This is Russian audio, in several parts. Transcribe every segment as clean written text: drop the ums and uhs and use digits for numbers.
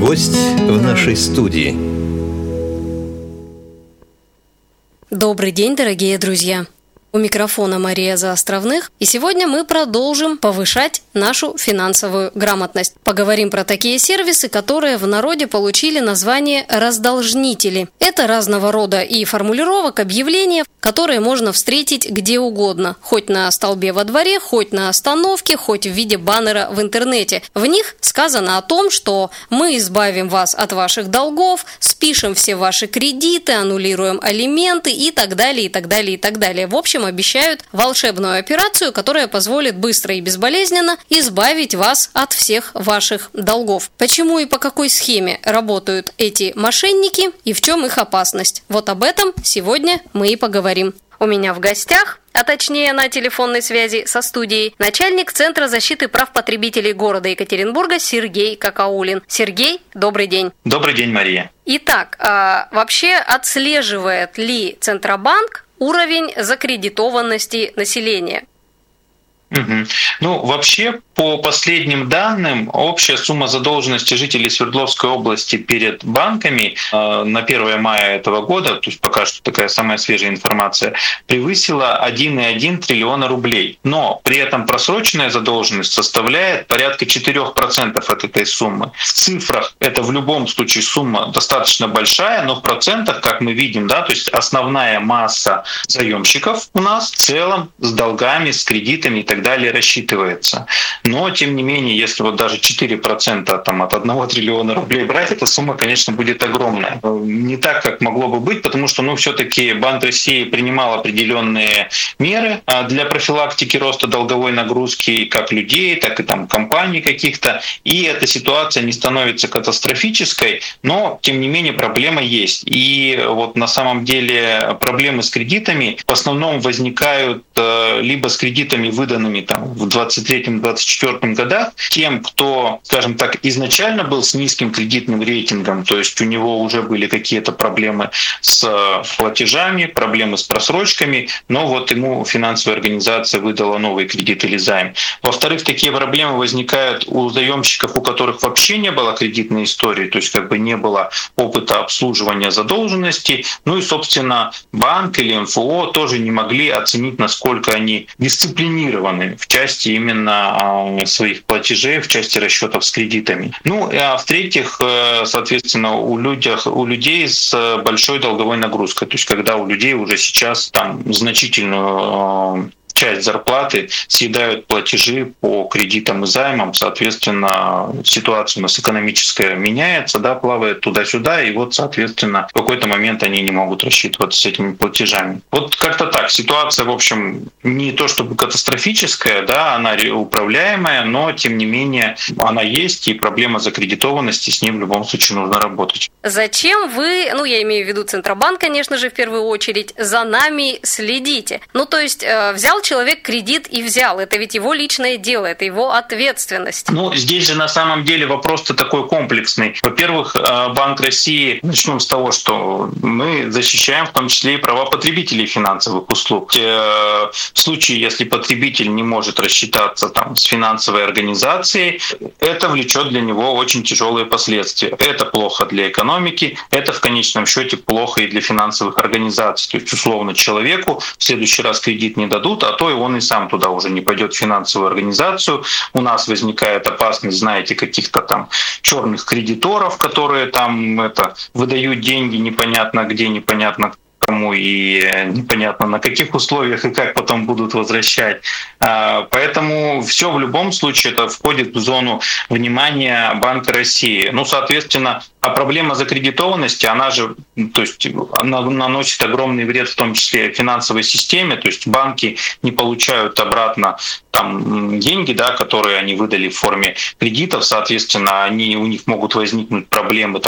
Гость в нашей студии. Добрый день, дорогие друзья! У микрофона Мария Заостровных, и сегодня мы продолжим повышать нашу финансовую грамотность. Поговорим про такие сервисы, которые в народе получили название «раздолжнители». Это разного рода и формулировок, объявления, которые можно встретить где угодно, хоть на столбе во дворе, хоть на остановке, хоть в виде баннера в интернете. В них сказано о том, что мы избавим вас от ваших долгов, спишем все ваши кредиты, аннулируем алименты и так далее, и так далее, и так далее. В общем, обещают волшебную операцию, которая позволит быстро и безболезненно избавить вас от всех ваших долгов. Почему и по какой схеме работают эти мошенники и в чем их опасность? Вот об этом сегодня мы и поговорим. У меня в гостях, а точнее на телефонной связи со студией, начальник Центра защиты прав потребителей города Екатеринбурга Сергей Какаулин. Сергей, добрый день. Добрый день, Мария. Итак, вообще отслеживает ли Центробанк уровень закредитованности населения? Вообще, по последним данным, общая сумма задолженности жителей Свердловской области перед банками на 1 мая этого года, то есть пока что такая самая свежая информация, превысила 1,1 триллиона рублей. Но при этом просроченная задолженность составляет порядка 4% от этой суммы. В цифрах это в любом случае сумма достаточно большая, но в процентах, как мы видим, то есть основная масса заемщиков у нас в целом с долгами, с кредитами и так далее рассчитывается. Но, тем не менее, если вот даже 4% от 1 триллиона рублей брать, эта сумма, конечно, будет огромная. Не так, как могло бы быть, потому что, все-таки Банк России принимал определенные меры для профилактики роста долговой нагрузки как людей, так и компаний каких-то. И эта ситуация не становится катастрофической, но, тем не менее, проблема есть. И вот на самом деле проблемы с кредитами в основном возникают либо с кредитами, выданными в 23-24 годах, тем, кто, скажем так, изначально был с низким кредитным рейтингом, то есть у него уже были какие-то проблемы с платежами, проблемы с просрочками, но вот ему финансовая организация выдала новый кредит или займ. Во-вторых, такие проблемы возникают у заемщиков, у которых вообще не было кредитной истории, то есть не было опыта обслуживания задолженности, и, собственно, банк или МФО тоже не могли оценить, насколько они дисциплинированы в части именно своих платежей, в части расчетов с кредитами. А в-третьих, соответственно, у людей с большой долговой нагрузкой, то есть когда у людей уже сейчас значительную часть зарплаты съедают платежи по кредитам и займам, соответственно, ситуация у нас экономическая меняется, плавает туда-сюда, и соответственно, в какой-то момент они не могут рассчитываться с этими платежами. Вот как-то так. Ситуация, в общем, не то чтобы катастрофическая, она управляемая, но, тем не менее, она есть, и проблема закредитованности, с ней в любом случае нужно работать. Зачем вы, я имею в виду Центробанк, конечно же, в первую очередь, за нами следите? То есть взял человек кредит и взял. Это ведь его личное дело, это его ответственность. Здесь же на самом деле вопрос-то такой комплексный. Во-первых, Банк России, начнем с того, что мы защищаем в том числе и права потребителей финансовых услуг. В случае, если потребитель не может рассчитаться с финансовой организацией, это влечет для него очень тяжелые последствия. Это плохо для экономики, это в конечном счете плохо и для финансовых организаций. То есть, условно, человеку в следующий раз кредит не дадут, а то и он и сам туда уже не пойдет в финансовую организацию. У нас возникает опасность, знаете, каких-то черных кредиторов, которые выдают деньги непонятно где, непонятно кому и непонятно на каких условиях и как потом будут возвращать. Поэтому все в любом случае это входит в зону внимания Банка России. Соответственно, а проблема закредитованности, она наносит огромный вред в том числе финансовой системе, то есть банки не получают обратно деньги, которые они выдали в форме кредитов, соответственно, у них могут возникнуть проблемы,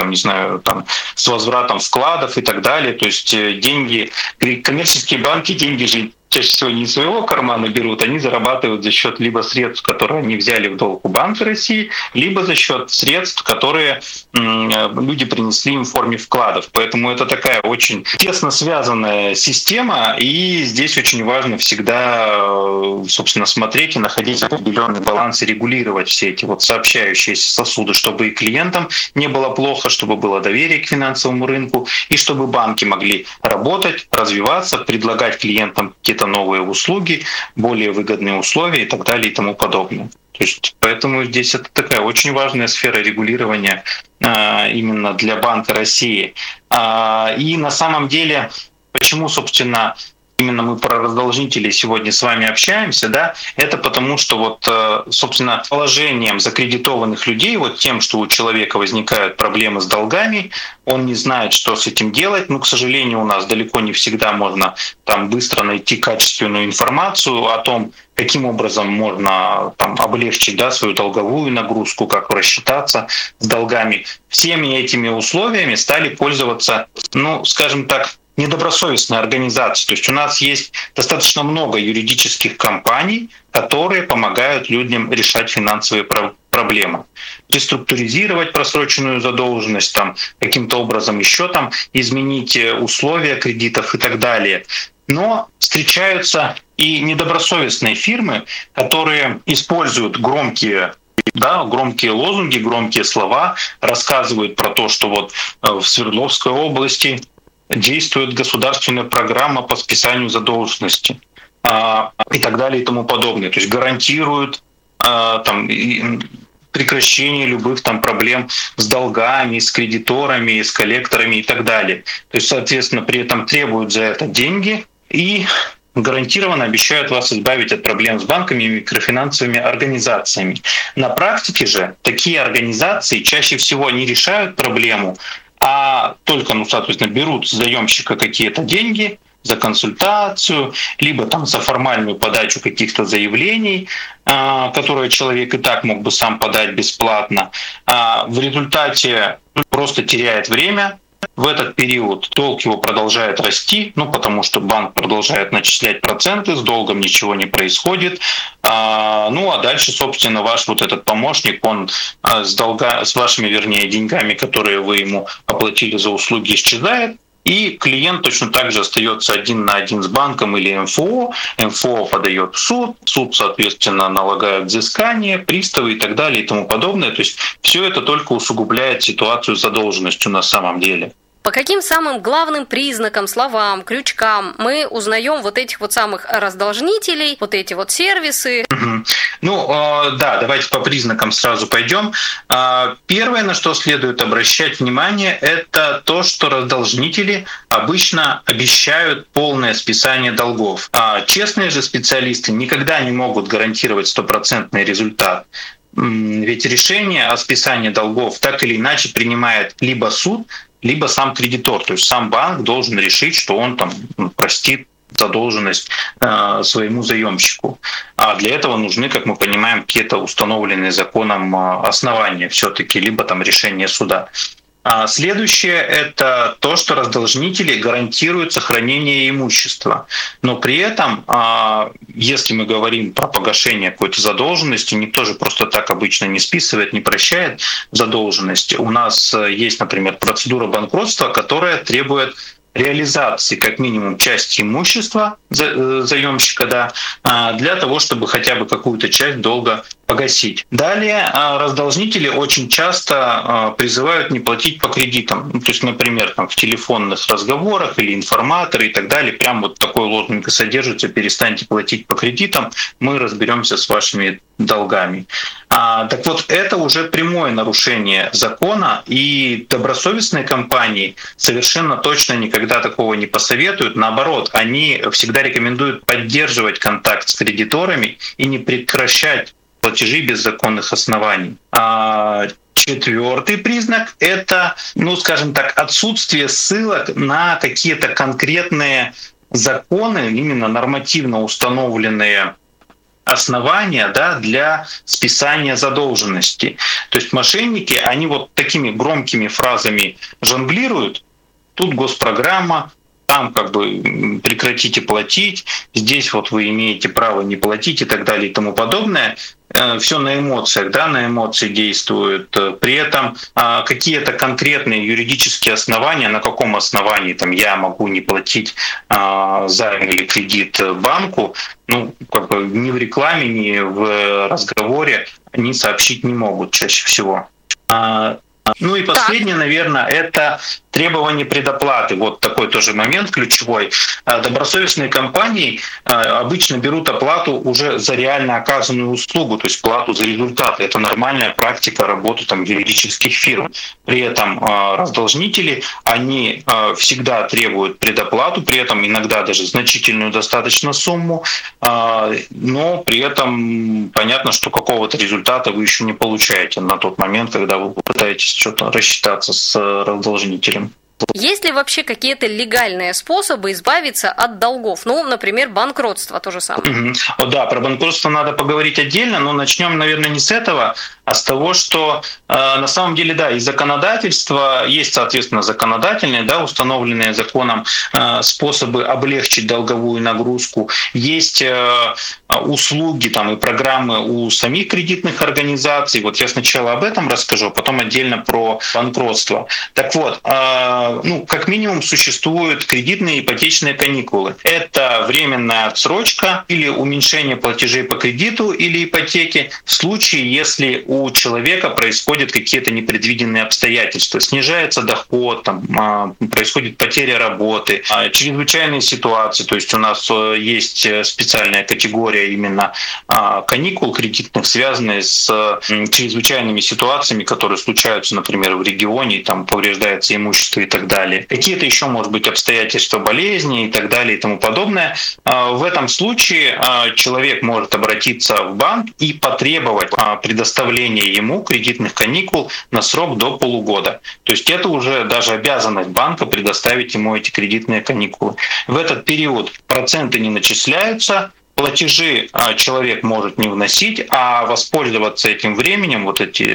с возвратом вкладов и так далее. То есть деньги, коммерческие банки деньги же чаще всего не из своего кармана берут, они зарабатывают за счет либо средств, которые они взяли в долг у Банка России, либо за счет средств, которые люди принесли им в форме вкладов. Поэтому это такая очень тесно связанная система, и здесь очень важно всегда, собственно, смотреть и находить определенный баланс и регулировать все эти вот сообщающиеся сосуды, чтобы и клиентам не было плохо, чтобы было доверие к финансовому рынку, и чтобы банки могли работать, развиваться, предлагать клиентам какие-то новые услуги, более выгодные условия и так далее и тому подобное. То есть, поэтому здесь это такая очень важная сфера регулирования именно для Банка России. И на самом деле, почему, собственно, именно мы про раздолжнителей сегодня с вами общаемся, да, это потому что вот, собственно, положением закредитованных людей, вот тем, что у человека возникают проблемы с долгами, он не знает, что с этим делать, но, к сожалению, у нас далеко не всегда можно там быстро найти качественную информацию о том, каким образом можно там облегчить, да, свою долговую нагрузку, как рассчитаться с долгами. Всеми этими условиями стали пользоваться, ну, скажем так, недобросовестные организации. То есть у нас есть достаточно много юридических компаний, которые помогают людям решать финансовые проблемы. Реструктуризировать просроченную задолженность, там, каким-то образом еще там, изменить условия кредитов и так далее. Но встречаются и недобросовестные фирмы, которые используют громкие лозунги, громкие слова, рассказывают про то, что вот в Свердловской области действует государственная программа по списанию задолженности и так далее и тому подобное. То есть гарантируют прекращение любых там проблем с долгами, с кредиторами, с коллекторами и так далее. То есть, соответственно, при этом требуют за это деньги и гарантированно обещают вас избавить от проблем с банками и микрофинансовыми организациями. На практике же такие организации чаще всего не решают проблему, а только, соответственно, берут с заемщика какие-то деньги за консультацию, либо там за формальную подачу каких-то заявлений, которые человек и так мог бы сам подать бесплатно. В результате просто теряет время. В этот период долг его продолжает расти, потому что банк продолжает начислять проценты, с долгом ничего не происходит. А дальше, собственно, ваш вот этот помощник, он с вашими, деньгами, которые вы ему оплатили за услуги, исчезает. И клиент точно так же остается один на один с банком или МФО. МФО подает в суд, суд, соответственно, налагает взыскание, приставы и так далее и тому подобное. То есть все это только усугубляет ситуацию с задолженностью на самом деле. По каким самым главным признакам, словам, крючкам мы узнаем вот этих вот самых раздолжнителей, вот эти вот сервисы? Давайте по признакам сразу пойдем. Первое, на что следует обращать внимание, это то, что раздолжнители обычно обещают полное списание долгов. Честные же специалисты никогда не могут гарантировать стопроцентный результат. Ведь решение о списании долгов так или иначе принимает либо суд, либо сам кредитор. То есть сам банк должен решить, что он простит задолженность своему заемщику. А для этого нужны, как мы понимаем, какие-то установленные законом основания все-таки, либо решение суда. Следующее — это то, что раздолжнители гарантируют сохранение имущества. Но при этом, если мы говорим про погашение какой-то задолженности, никто же просто так обычно не списывает, не прощает задолженность. У нас есть, например, процедура банкротства, которая требует реализации как минимум части имущества заемщика, для того, чтобы хотя бы какую-то часть долга погасить. Далее раздолжнители очень часто призывают не платить по кредитам. То есть, например, в телефонных разговорах или информаторы и так далее, прям вот такой лозунг содержится: перестаньте платить по кредитам, мы разберемся с вашими долгами. Так вот, это уже прямое нарушение закона, и добросовестные компании совершенно точно никогда такого не посоветуют. Наоборот, они всегда рекомендуют поддерживать контакт с кредиторами и не прекращать платежи без законных оснований. Четвертый признак — это, отсутствие ссылок на какие-то конкретные законы, именно нормативно установленные основания для списания задолженности. То есть мошенники, они вот такими громкими фразами жонглируют. Тут госпрограмма, там прекратите платить, здесь вот вы имеете право не платить и так далее и тому подобное. Все на эмоциях, на эмоции действуют. При этом какие-то конкретные юридические основания, на каком основании я могу не платить займ или кредит банку, ни в рекламе, ни в разговоре они сообщить не могут чаще всего. И последнее, наверное, это требование предоплаты. Вот такой тоже момент ключевой. Добросовестные компании обычно берут оплату уже за реально оказанную услугу, то есть плату за результаты. Это нормальная практика работы юридических фирм. При этом раздолжнители, они всегда требуют предоплату, при этом иногда даже значительную достаточно сумму, но при этом понятно, что какого-то результата вы еще не получаете на тот момент, когда вы пытаетесь что-то рассчитаться с раздолжителем. Есть ли вообще какие-то легальные способы избавиться от долгов? Например, банкротство, то же самое. Да, про банкротство надо поговорить отдельно, но начнем, наверное, не с этого, а с того, что на самом деле, и законодательство, есть, соответственно, законодательные, установленные законом способы облегчить долговую нагрузку, есть услуги и программы у самих кредитных организаций. Вот я сначала об этом расскажу, а потом отдельно про банкротство. Так вот, как минимум существуют кредитные ипотечные каникулы. Это временная отсрочка или уменьшение платежей по кредиту или ипотеке в случае, если у человека происходят какие-то непредвиденные обстоятельства. Снижается доход, происходит потеря работы, чрезвычайные ситуации. То есть у нас есть специальная категория именно каникул кредитных, связанные с чрезвычайными ситуациями, которые случаются, например, в регионе, повреждается имущество и так далее. Какие-то еще, может быть, обстоятельства болезни и так далее и тому подобное. В этом случае человек может обратиться в банк и потребовать предоставления ему кредитных каникул на срок до полугода. То есть это уже даже обязанность банка предоставить ему эти кредитные каникулы. В этот период проценты не начисляются, платежи человек может не вносить, а воспользоваться этим временем,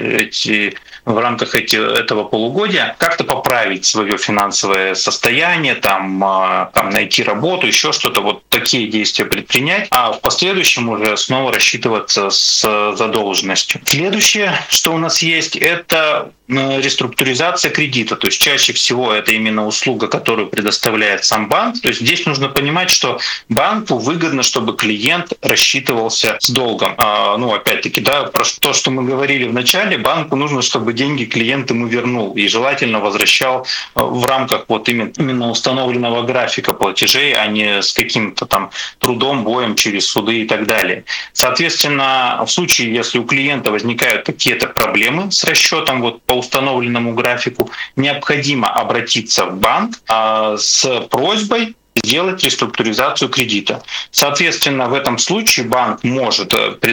в рамках этого полугодия, как-то поправить свое финансовое состояние, найти работу, еще что-то, такие действия предпринять, а в последующем уже снова рассчитываться с задолженностью. Следующее, что у нас есть, это реструктуризация кредита. То есть чаще всего это именно услуга, которую предоставляет сам банк. То есть здесь нужно понимать, что банку выгодно, чтобы клиент рассчитывался с долгом. Опять-таки, про то, что мы говорили в начале, банку нужно, чтобы деньги клиент ему вернул и желательно возвращал в рамках именно установленного графика платежей, а не с каким-то трудом, боем через суды и так далее. Соответственно, в случае, если у клиента возникают какие-то проблемы с расчетом по установленному графику, необходимо обратиться в банк с просьбой сделать реструктуризацию кредита. Соответственно, в этом случае банк может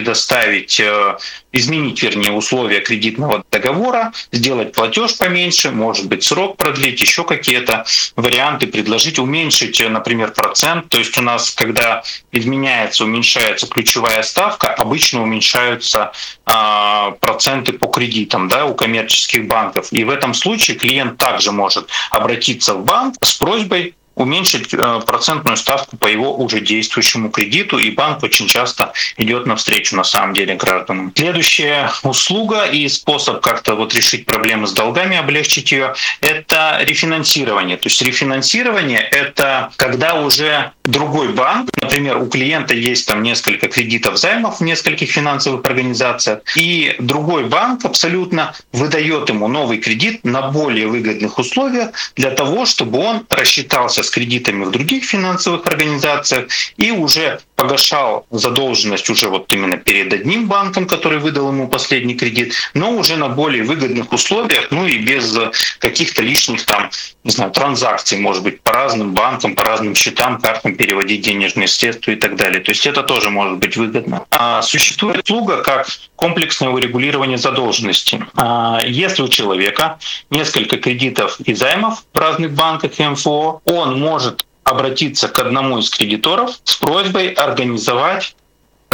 изменить условия кредитного договора, сделать платеж поменьше, может быть, срок продлить, еще какие-то варианты предложить, уменьшить, например, процент. То есть у нас, когда уменьшается ключевая ставка, обычно уменьшаются проценты по кредитам у коммерческих банков. И в этом случае клиент также может обратиться в банк с просьбой уменьшить процентную ставку по его уже действующему кредиту, и банк очень часто идет навстречу на самом деле гражданам. Следующая услуга и способ как-то решить проблемы с долгами, облегчить ее, это рефинансирование. То есть рефинансирование — это когда уже другой банк, например, у клиента есть несколько кредитов, займов в нескольких финансовых организациях, и другой банк абсолютно выдает ему новый кредит на более выгодных условиях для того, чтобы он рассчитался с кредитами в других финансовых организациях и уже погашал задолженность уже именно перед одним банком, который выдал ему последний кредит, но уже на более выгодных условиях, и без каких-то лишних транзакций, может быть, по разным банкам, по разным счетам, картам переводить денежные средства и так далее. То есть это тоже может быть выгодно. Существует услуга как комплексное урегулирование задолженности. Если у человека несколько кредитов и займов в разных банках и МФО, он может обратиться к одному из кредиторов с просьбой организовать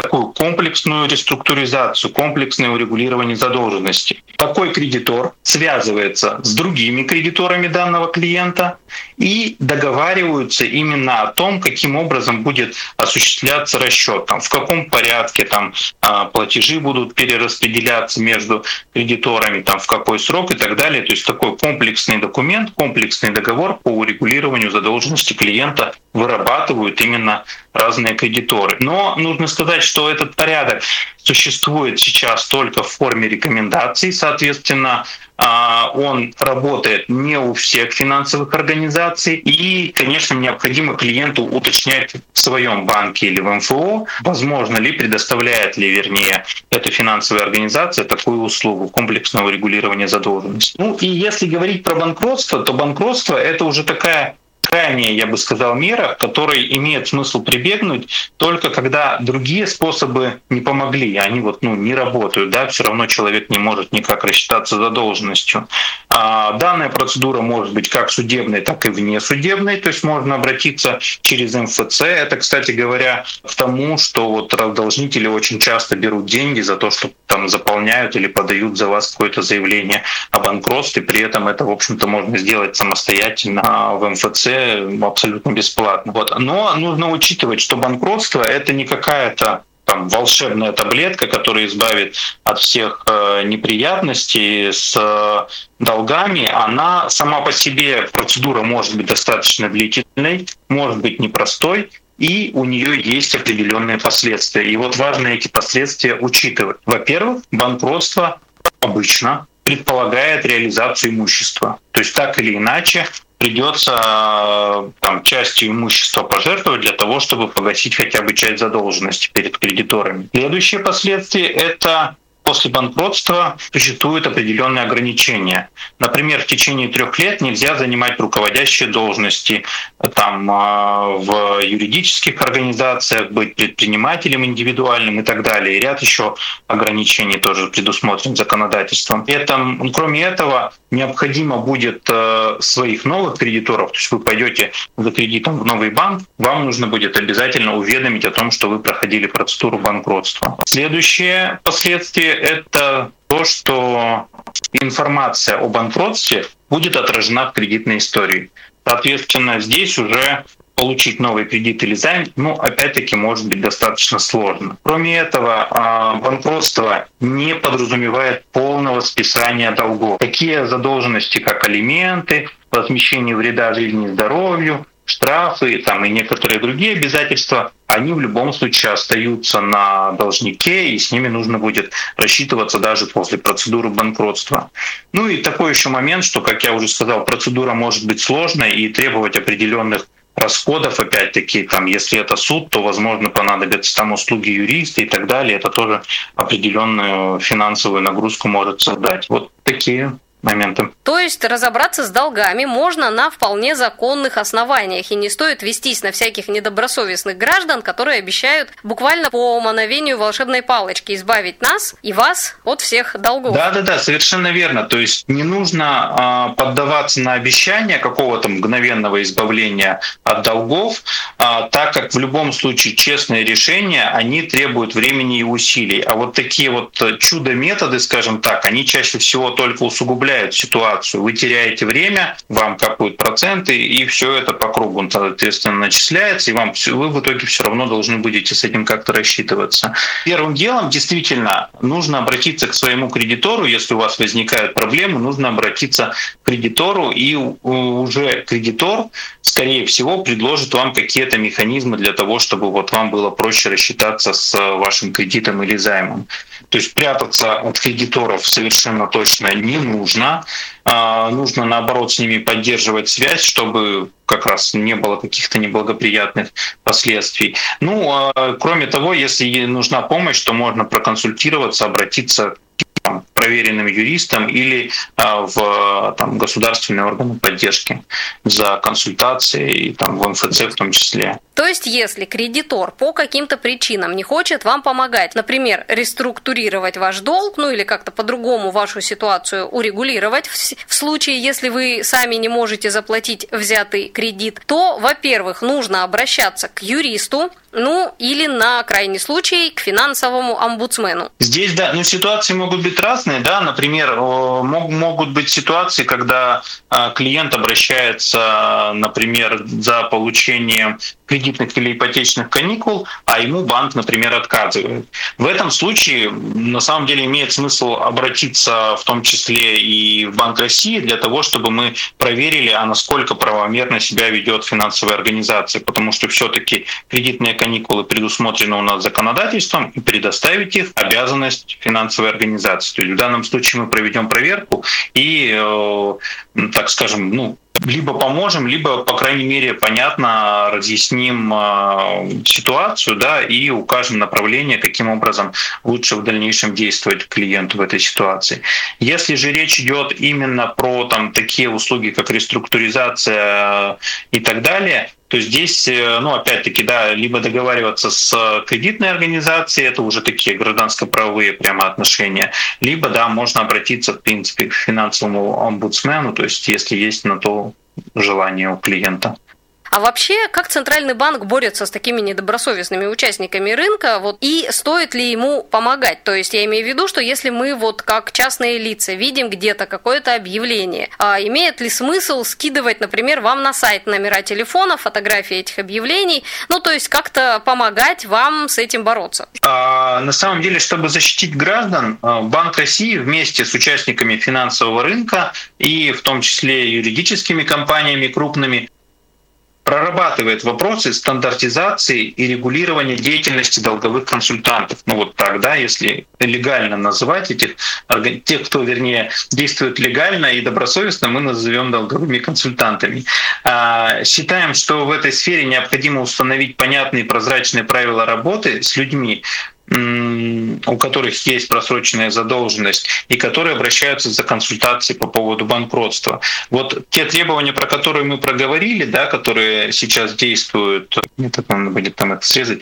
такую комплексную реструктуризацию, комплексное урегулирование задолженности. Такой кредитор связывается с другими кредиторами данного клиента и договариваются именно о том, каким образом будет осуществляться расчет, в каком порядке платежи будут перераспределяться между кредиторами, в какой срок и так далее. То есть такой комплексный документ, комплексный договор по урегулированию задолженности клиента вырабатывают именно разные кредиторы. Но нужно сказать, что этот порядок существует сейчас только в форме рекомендаций, соответственно, он работает не у всех финансовых организаций, и, конечно, необходимо клиенту уточнять в своем банке или в МФО, возможно ли, предоставляет ли, вернее, эта финансовая организация такую услугу комплексного регулирования задолженности. И если говорить про банкротство, то банкротство — это уже такая крайняя, я бы сказал, мера, к которой имеет смысл прибегнуть только когда другие способы не помогли, они не работают, все равно человек не может никак рассчитаться задолженностью. Данная процедура может быть как судебной, так и внесудебной, то есть можно обратиться через МФЦ. Это, кстати говоря, к тому, что должнители очень часто берут деньги за то, что заполняют или подают за вас какое-то заявление о банкротстве, при этом это, в общем-то, можно сделать самостоятельно в МФЦ абсолютно бесплатно. Но нужно учитывать, что банкротство — это не какая-то волшебная таблетка, которая избавит от всех неприятностей с долгами. Она сама по себе, процедура может быть достаточно длительной, может быть непростой, и у нее есть определенные последствия. И важно эти последствия учитывать. Во-первых, банкротство обычно предполагает реализацию имущества. То есть так или иначе придется частью имущества пожертвовать для того, чтобы погасить хотя бы часть задолженности перед кредиторами. Следующее последствие — это после банкротства существуют определенные ограничения. Например, в течение 3 лет нельзя занимать руководящие должности в юридических организациях, быть предпринимателем индивидуальным и так далее. И ряд еще ограничений тоже предусмотрен законодательством. Кроме этого, необходимо будет своих новых кредиторов, то есть вы пойдете за кредитом в новый банк, вам нужно будет обязательно уведомить о том, что вы проходили процедуру банкротства. Следующее последствие — это то, что информация о банкротстве будет отражена в кредитной истории. Соответственно, здесь уже получить новый кредит или займ, опять-таки, может быть достаточно сложно. Кроме этого, банкротство не подразумевает полного списания долгов. Такие задолженности, как алименты, возмещение вреда жизни и здоровью, штрафы и некоторые другие обязательства, они в любом случае остаются на должнике, и с ними нужно будет рассчитываться даже после процедуры банкротства. И такой еще момент, что, как я уже сказал, процедура может быть сложной и требовать определенных расходов, опять-таки, если это суд, то, возможно, понадобятся услуги юриста и так далее. Это тоже определенную финансовую нагрузку может создать. Такие моменты. То есть разобраться с долгами можно на вполне законных основаниях, и не стоит вестись на всяких недобросовестных граждан, которые обещают буквально по мановению волшебной палочки избавить нас и вас от всех долгов. Да, совершенно верно. То есть не нужно поддаваться на обещания какого-то мгновенного избавления от долгов, так как в любом случае честные решения, они требуют времени и усилий. А такие чудо-методы, скажем так, они чаще всего только усугубляют ситуацию. Вы теряете время, вам капают проценты, и все это по кругу, соответственно, начисляется, и вы в итоге все равно должны будете с этим как-то рассчитываться. Первым делом действительно нужно обратиться к своему кредитору, если у вас возникают проблемы, нужно обратиться к кредитору, и уже кредитор, скорее всего, предложит вам какие-то механизмы для того, чтобы вам было проще рассчитаться с вашим кредитом или займом. То есть прятаться от кредиторов совершенно точно не нужно. Нужно, наоборот, с ними поддерживать связь, чтобы как раз не было каких-то неблагоприятных последствий. Кроме того, если нужна помощь, то можно проконсультироваться, обратиться к проверенным юристам или в государственные органы поддержки за консультацией, в МФЦ в том числе. То есть, если кредитор по каким-то причинам не хочет вам помогать, например, реструктурировать ваш долг, или как-то по-другому вашу ситуацию урегулировать в случае, если вы сами не можете заплатить взятый кредит, то, во-первых, нужно обращаться к юристу, или на крайний случай к финансовому омбудсмену. Здесь, ситуации могут быть разные, например, могут быть ситуации, когда клиент обращается, например, за получением кредитных или ипотечных каникул, а ему банк, например, отказывает. В этом случае, на самом деле, имеет смысл обратиться в том числе и в Банк России для того, чтобы мы проверили, насколько правомерно себя ведет финансовая организация, потому что все-таки кредитные каникулы предусмотрены у нас законодательством, и предоставить их обязанность финансовой организации. То есть в данном случае мы проведем проверку и, так скажем, либо поможем, либо, по крайней мере, понятно разъясним ситуацию, и укажем направление, каким образом лучше в дальнейшем действовать клиенту в этой ситуации. Если же речь идет именно про такие услуги, как реструктуризация и так далее, то здесь, опять-таки, либо договариваться с кредитной организацией, это уже такие гражданско-правовые прямо отношения, либо, можно обратиться, в принципе, к финансовому омбудсмену, то есть если есть на то желание у клиента. А вообще, как Центральный банк борется с такими недобросовестными участниками рынка, и стоит ли ему помогать? То есть я имею в виду, что если мы как частные лица видим где-то какое-то объявление, имеет ли смысл скидывать, например, вам на сайт номера телефона, фотографии этих объявлений, то есть как-то помогать вам с этим бороться? На самом деле, чтобы защитить граждан, Банк России вместе с участниками финансового рынка и в том числе юридическими компаниями крупными прорабатывает вопросы стандартизации и регулирования деятельности долговых консультантов. Если легально называть тех, кто, действует легально и добросовестно, мы назовем долговыми консультантами. Считаем, что в этой сфере необходимо установить понятные и прозрачные правила работы с людьми, у которых есть просроченная задолженность и которые обращаются за консультацией по поводу банкротства. Те требования, про которые мы проговорили, которые сейчас действуют, надо будет это срезать,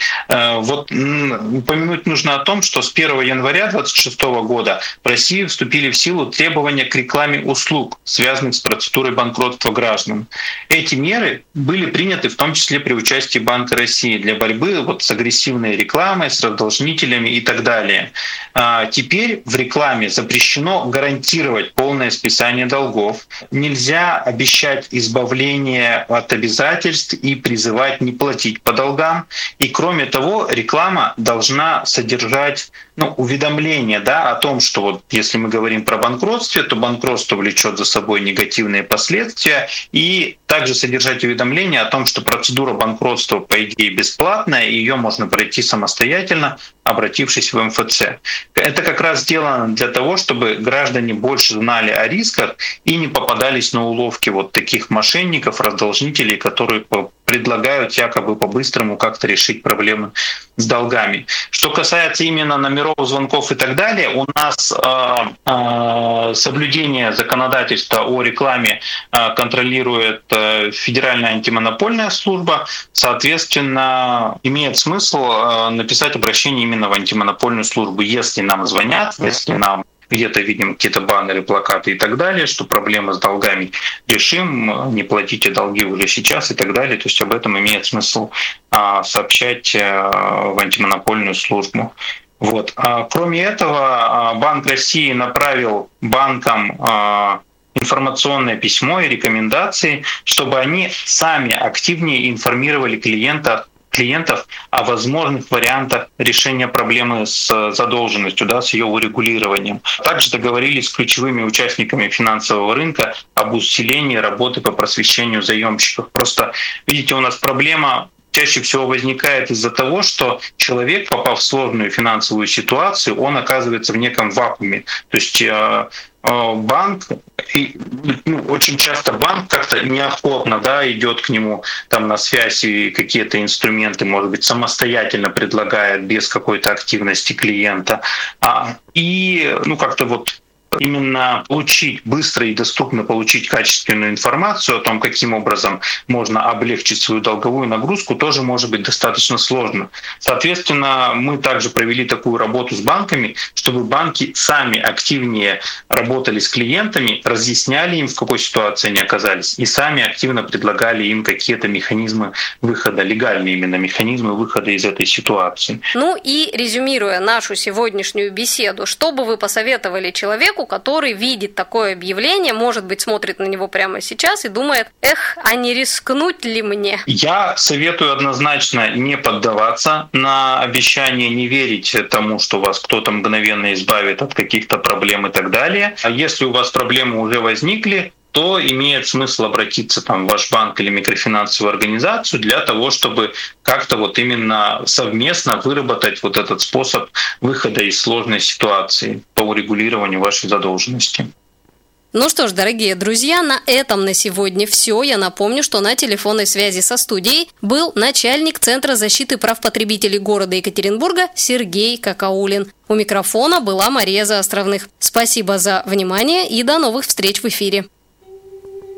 упомянуть нужно о том, что с 1 января 2026 года в России вступили в силу требования к рекламе услуг, связанных с процедурой банкротства граждан. Эти меры были приняты в том числе при участии Банка России для борьбы с агрессивной рекламой, с раздолжнителями и так далее. Теперь в рекламе запрещено гарантировать полное списание долгов. Нельзя обещать избавление от обязательств и призывать не платить по долгам. И кроме того, реклама должна содержать уведомление о том, что если мы говорим про банкротство, то банкротство влечет за собой негативные последствия, и также содержать уведомление о том, что процедура банкротства, по идее, бесплатная, и ее можно пройти самостоятельно, обратившись в МФЦ. Это как раз сделано для того, чтобы граждане больше знали о рисках и не попадались на уловки таких мошенников, раздолжнителей, которые предлагают якобы по-быстрому как-то решить проблемы с долгами. Что касается именно номеров звонков и так далее, у нас соблюдение законодательства о рекламе контролирует Федеральная антимонопольная служба. Соответственно, имеет смысл написать обращение именно в антимонопольную службу, если нам звонят, если нам где-то видим какие-то баннеры, плакаты и так далее, что проблема с долгами решим, не платите долги уже сейчас и так далее. То есть об этом имеет смысл сообщать в антимонопольную службу. Кроме этого, Банк России направил банкам информационное письмо и рекомендации, чтобы они сами активнее информировали клиентов о возможных вариантах решения проблемы с задолженностью, с ее урегулированием. Также договорились с ключевыми участниками финансового рынка об усилении работы по просвещению заемщиков. Просто, видите, у нас проблема чаще всего возникает из-за того, что человек, попав в сложную финансовую ситуацию, он оказывается в неком вакууме. То есть банк, очень часто банк как-то неохотно как-то к нему на связь и какие-то инструменты, может быть, самостоятельно предлагает без какой-то активности клиента. И как-то именно быстро и доступно получить качественную информацию о том, каким образом можно облегчить свою долговую нагрузку, тоже может быть достаточно сложно. Соответственно, мы также провели такую работу с банками, чтобы банки сами активнее работали с клиентами, разъясняли им, в какой ситуации они оказались, и сами активно предлагали им какие-то механизмы выхода, легальные именно механизмы выхода из этой ситуации. Ну и резюмируя нашу сегодняшнюю беседу, что бы вы посоветовали человеку, который видит такое объявление, может быть, смотрит на него прямо сейчас и думает: а не рискнуть ли мне? Я советую однозначно не поддаваться на обещание, не верить тому, что вас кто-то мгновенно избавит от каких-то проблем и так далее. А если у вас проблемы уже возникли, то имеет смысл обратиться в ваш банк или микрофинансовую организацию для того, чтобы как-то именно совместно выработать этот способ выхода из сложной ситуации по урегулированию вашей задолженности. Ну что ж, дорогие друзья, на этом на сегодня все. Я напомню, что на телефонной связи со студией был начальник Центра защиты прав потребителей города Екатеринбурга Сергей Какаулин. У микрофона была Мария Заостровных. Спасибо за внимание и до новых встреч в эфире.